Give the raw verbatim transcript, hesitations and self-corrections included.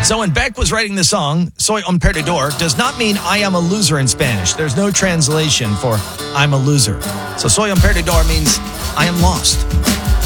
So when Beck was writing the song, Soy un perdedor does not mean I am a loser in Spanish. There's no translation for I'm a loser. So soy un perdedor means I am lost.